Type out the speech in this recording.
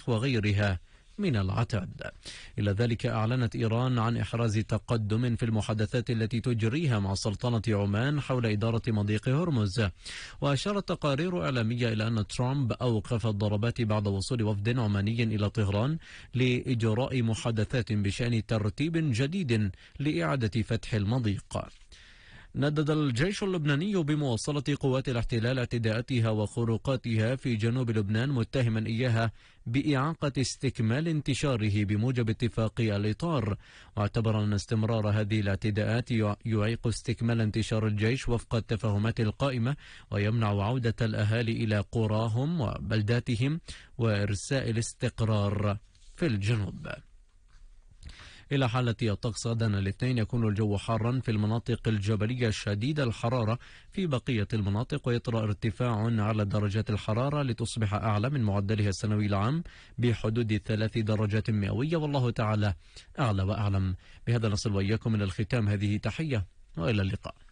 الريح وغيرها من العتاد. إلى ذلك أعلنت إيران عن إحراز تقدم في المحادثات التي تجريها مع سلطنة عمان حول إدارة مضيق هرمز. وأشارت تقارير إعلامية إلى أن ترامب أوقف الضربات بعد وصول وفد عماني إلى طهران لإجراء محادثات بشأن ترتيب جديد لإعادة فتح المضيق. ندد الجيش اللبناني بمواصلة قوات الاحتلال اعتداءاتها وخروقاتها في جنوب لبنان، متهما إياها بإعاقة استكمال انتشاره بموجب اتفاق الإطار، واعتبر أن استمرار هذه الاعتداءات يعيق استكمال انتشار الجيش وفق التفاهمات القائمة، ويمنع عودة الأهالي إلى قراهم وبلداتهم وإرساء الاستقرار في الجنوب. إلى حالة الطقس غدا الاثنين يكون الجو حارا في المناطق الجبلية شديد الحرارة في بقية المناطق، ويطرأ ارتفاع على درجات الحرارة لتصبح أعلى من معدلها السنوي العام بحدود 3 درجات مئوية، والله تعالى أعلى وأعلم. بهذا نصل وإياكم من الختام، هذه تحية وإلى اللقاء.